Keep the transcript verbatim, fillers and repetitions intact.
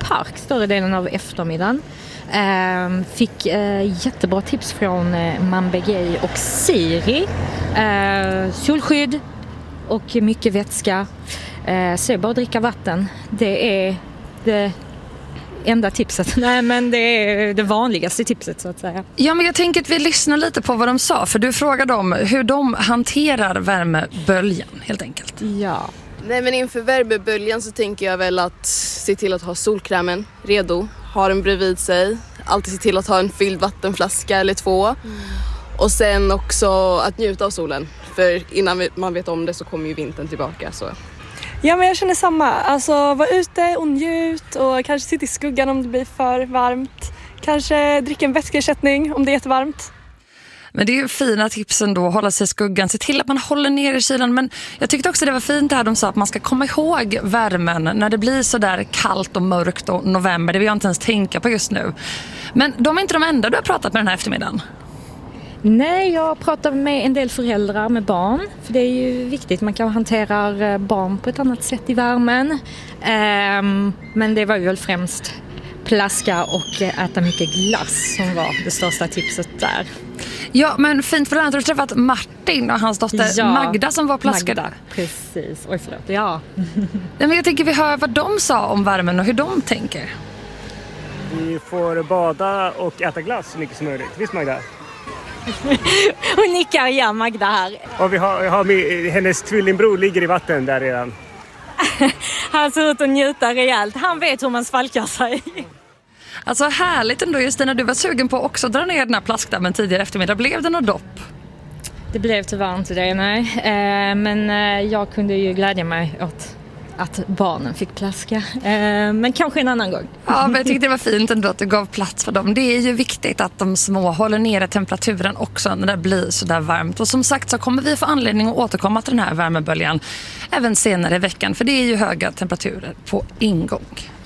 park större delen av eftermiddagen. Eh, fick eh, jättebra tips från eh, Mambegay och Siri. Eh, solskydd och mycket vätska. Eh, så bara dricka vatten. Det är det enda tipset. Nej, men det är det vanligaste tipset så att säga. Ja, men jag tänker att vi lyssnar lite på vad de sa. För du frågade dem hur de hanterar värmeböljan helt enkelt. Ja. Nej, men inför värmeböljan så tänker jag väl att se till att ha solkrämen redo. Ha den bredvid sig. Alltid se till att ha en fylld vattenflaska eller två. Mm. Och sen också att njuta av solen. För innan man vet om det så kommer ju vintern tillbaka. Så. Ja, men jag känner samma. Alltså vara ute och njut och kanske sitta i skuggan om det blir för varmt. Kanske dricka en vätskeersättning om det är jättevarmt. Men det är ju fina tipsen då, hålla sig i skuggan, se till att man håller ner i kylan. Men jag tyckte också det var fint det här de sa att man ska komma ihåg värmen när det blir så där kallt och mörkt och november. Det vill jag inte ens tänka på just nu. Men de är inte de enda du har pratat med den här eftermiddagen. Nej, jag pratar med en del föräldrar med barn. För det är ju viktigt, man kan hantera barn på ett annat sätt i värmen. Um, men det var ju väl främst plaska och äta mycket glass som var det största tipset där. Ja, men fint för att du har träffat Martin och hans dotter ja, Magda som var plaskade där. Precis, oj förlåt, ja. Men jag tänker vi hör vad de sa om värmen och hur de tänker. Vi får bada och äta glass så mycket som möjligt. Visst Magda? Hon nickar, ja, Magda här. Och vi har, har med, hennes tvillingbror ligger i vatten där redan. Han ser ut att njuta rejält. Han vet hur man svalkar sig. Alltså härligt ändå, Justina. Du var sugen på också dra ner den här plaskdammen tidigare eftermiddag. Blev det något dopp? Det blev tyvärr inte det, nej. Eh, men eh, jag kunde ju glädja mig åt att barnen fick plaska. Eh, men kanske en annan gång. Ja, men jag tyckte det var fint ändå att du gav plats för dem. Det är ju viktigt att de små håller nere temperaturen också när det blir så där varmt. Och som sagt så kommer vi få anledning att återkomma till den här värmeböljan även senare i veckan. För det är ju höga temperaturer på ingång.